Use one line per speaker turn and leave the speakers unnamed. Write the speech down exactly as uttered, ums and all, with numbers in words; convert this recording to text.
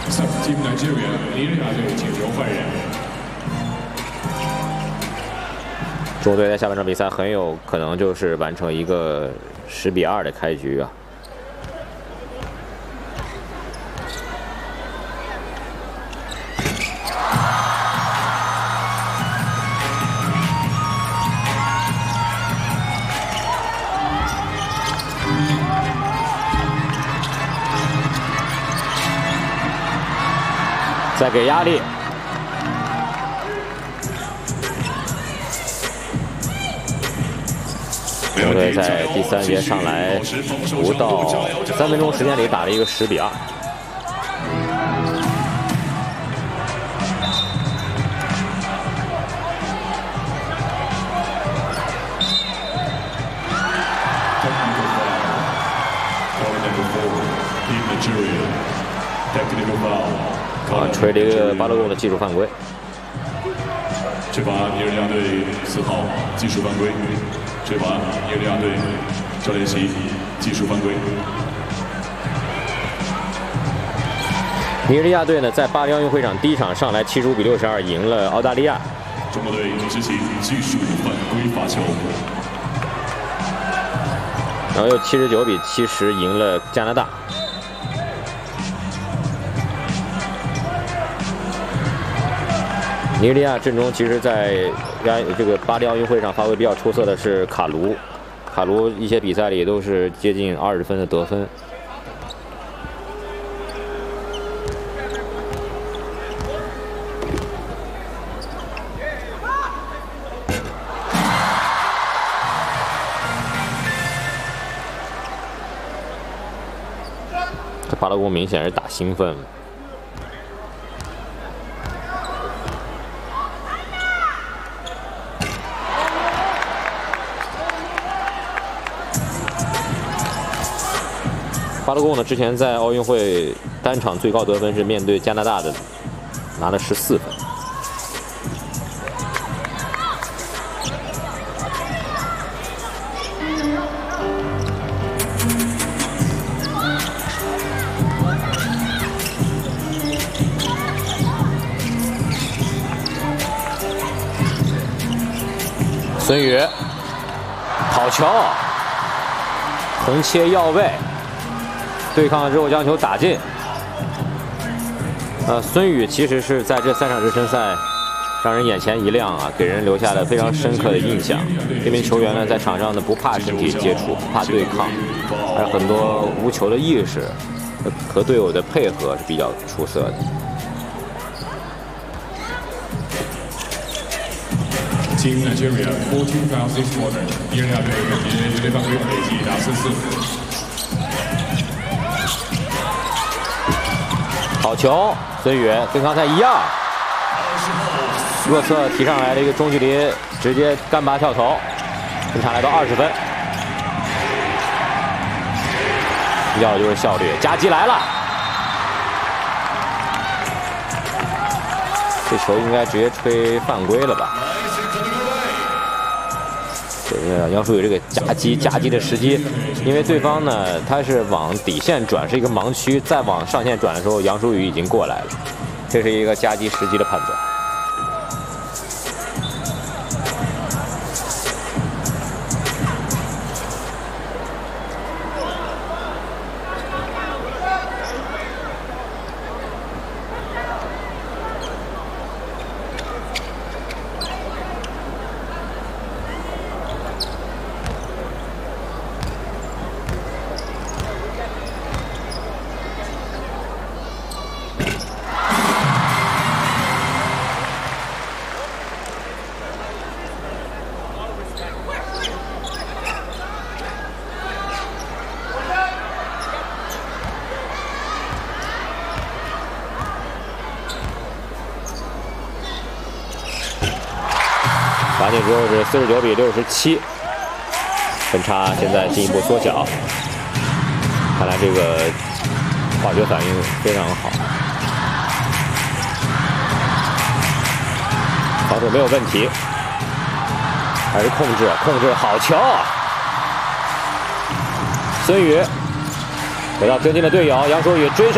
Team Nigeria 尼日利亚队请求换人。
中国队在下半场比赛很有可能就是完成一个十比二的开局啊。 再给压力，中国队在第三节上来不到三分钟时间里打了一个十比二。啊，吹了一个巴勒贡的技术犯规。
这把尼日利亚队四号技术犯规，这把尼日利亚队教练席技术犯规。
尼日利亚队呢，在巴黎奥运会上第一场上来七十五比六十二赢了澳大利亚。
中国队执行技术犯规罚球。
然后又七十九比七十赢了加拿大。尼日利亚阵中其实，在这个巴黎奥运会上发挥比较出色的是卡卢，卡卢一些比赛里都是接近二十分的得分。这巴勒贡明显是打兴奋了。 巴勒贡呢，之前在奥运会单场最高得分是面对加拿大的，拿了十四分。孙宇跑球，横切要位。 对抗了之后将球打进。呃，孙宇其实是在这三场热身赛让人眼前一亮啊，给人留下了非常深刻的印象。这名球员呢，在场上呢不怕身体接触，不怕对抗，还有很多无球的意识和队友的配合是比较出色的。
Team Nigeria fourteen foul six quarter， 尼日利亚队本节绝对犯规累计达四次。
好球，孙宇跟刚才一样，右侧提上来的一个中距离，直接干拔跳投，分差来到二十分，要的就是效率。夹击来了，这球应该直接吹犯规了吧？这个杨舒宇这个夹击夹击的时机，因为对方呢他是往底线转，是一个盲区，再往上线转的时候，杨舒宇已经过来了，这是一个夹击时机的判断。罚进之后是四十九比六十七，分差现在进一步缩小。看来这个化学反应非常好，防守没有问题，还是控制控制好球。孙宇回到跟进的队友杨舒宇追上。